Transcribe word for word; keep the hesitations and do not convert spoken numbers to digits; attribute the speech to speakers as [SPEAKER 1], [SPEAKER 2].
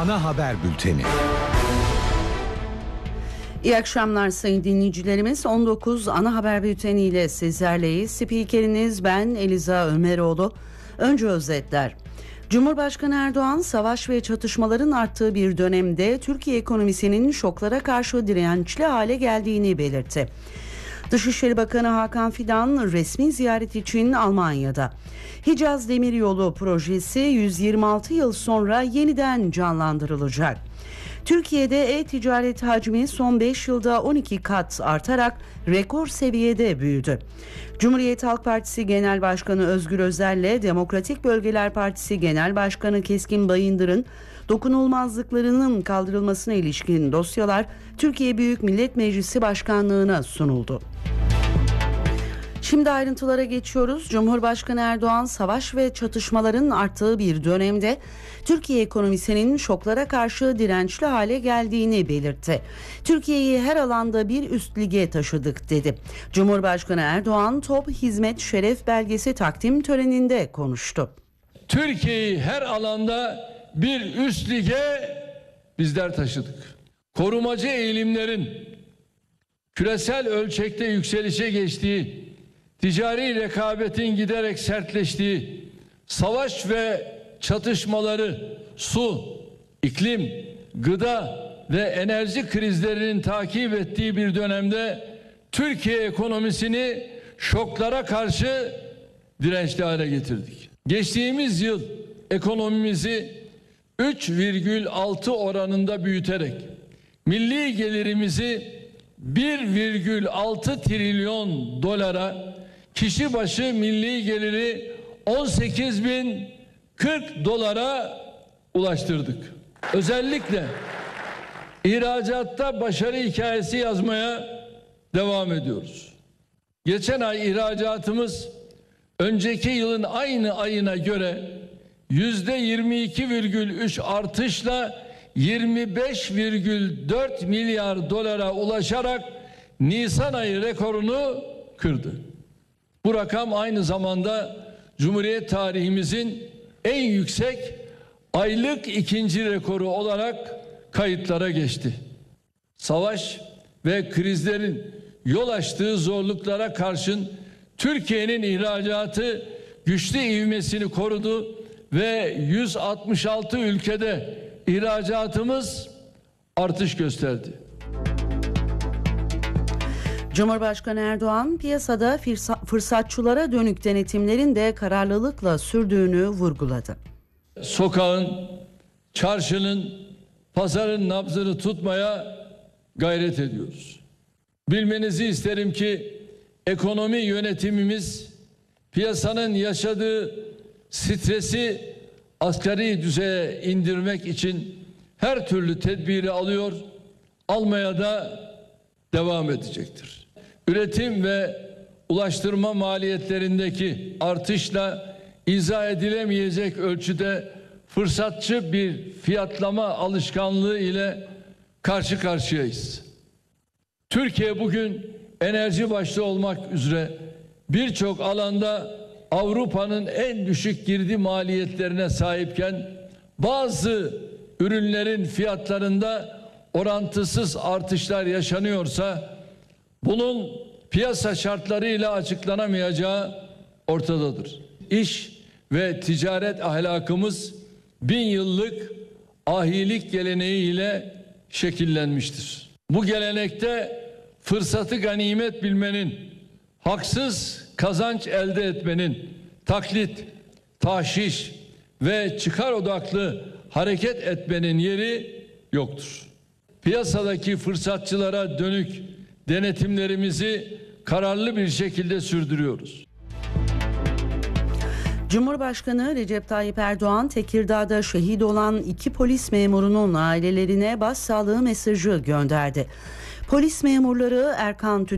[SPEAKER 1] Ana haber bülteni.
[SPEAKER 2] İyi akşamlar sayın dinleyicilerimiz. on dokuz ana haber bülteni ile sizlerleyiz. Spikeriniz ben Eliza Ömeroğlu. Önce özetler. Cumhurbaşkanı Erdoğan, savaş ve çatışmaların arttığı bir dönemde Türkiye ekonomisinin şoklara karşı dirençli hale geldiğini belirtti. Dışişleri Bakanı Hakan Fidan resmi ziyaret için Almanya'da. Hicaz Demiryolu projesi yüz yirmi altı yıl sonra yeniden canlandırılacak. Türkiye'de e-ticaret hacmi son beş yılda on iki kat artarak rekor seviyede büyüdü. Cumhuriyet Halk Partisi Genel Başkanı Özgür Özel'le Demokratik Bölgeler Partisi Genel Başkanı Keskin Bayındır'ın dokunulmazlıklarının kaldırılmasına ilişkin dosyalar Türkiye Büyük Millet Meclisi Başkanlığı'na sunuldu. Şimdi ayrıntılara geçiyoruz. Cumhurbaşkanı Erdoğan, savaş ve çatışmaların arttığı bir dönemde Türkiye ekonomisinin şoklara karşı dirençli hale geldiğini belirtti. Türkiye'yi her alanda bir üst lige taşıdık dedi. Cumhurbaşkanı Erdoğan, Top Hizmet Şeref Belgesi takdim töreninde konuştu.
[SPEAKER 3] Türkiye'yi her alanda bir üst lige bizler taşıdık. Korumacı eğilimlerin küresel ölçekte yükselişe geçtiği, ticari rekabetin giderek sertleştiği, savaş ve çatışmaları, su, iklim, gıda ve enerji krizlerinin takip ettiği bir dönemde Türkiye ekonomisini şoklara karşı dirençli hale getirdik. Geçtiğimiz yıl ekonomimizi üç virgül altı oranında büyüterek milli gelirimizi bir virgül altı trilyon dolara, kişi başı milli geliri on sekiz bin kırk dolara ulaştırdık. Özellikle ihracatta başarı hikayesi yazmaya devam ediyoruz. Geçen ay ihracatımız önceki yılın aynı ayına göre yüzde yirmi iki virgül üç artışla yirmi beş virgül dört milyar dolara ulaşarak Nisan ayı rekorunu kırdı. Bu rakam aynı zamanda Cumhuriyet tarihimizin en yüksek aylık ikinci rekoru olarak kayıtlara geçti. Savaş ve krizlerin yol açtığı zorluklara karşın Türkiye'nin ihracatı güçlü ivmesini korudu ve yüz altmış altı ülkede ihracatımız artış gösterdi.
[SPEAKER 2] Cumhurbaşkanı Erdoğan, piyasada fırsatçılara dönük denetimlerin de kararlılıkla sürdüğünü vurguladı.
[SPEAKER 3] Sokağın, çarşının, pazarın nabzını tutmaya gayret ediyoruz. Bilmenizi isterim ki ekonomi yönetimimiz piyasanın yaşadığı stresi asgari düzeye indirmek için her türlü tedbiri alıyor, almaya da devam edecektir. Üretim ve ulaştırma maliyetlerindeki artışla izah edilemeyecek ölçüde fırsatçı bir fiyatlama alışkanlığı ile karşı karşıyayız. Türkiye bugün enerji başta olmak üzere birçok alanda Avrupa'nın en düşük girdi maliyetlerine sahipken bazı ürünlerin fiyatlarında orantısız artışlar yaşanıyorsa bunun piyasa şartlarıyla açıklanamayacağı ortadadır. İş ve ticaret ahlakımız bin yıllık ahilik geleneğiyle şekillenmiştir. Bu gelenekte fırsatı ganimet bilmenin, haksız kazanç elde etmenin, taklit, tahşiş ve çıkar odaklı hareket etmenin yeri yoktur. Piyasadaki fırsatçılara dönük denetimlerimizi kararlı bir şekilde sürdürüyoruz.
[SPEAKER 2] Cumhurbaşkanı Recep Tayyip Erdoğan, Tekirdağ'da şehit olan iki polis memurunun ailelerine başsağlığı mesajı gönderdi. Polis memurları Erkan Tütün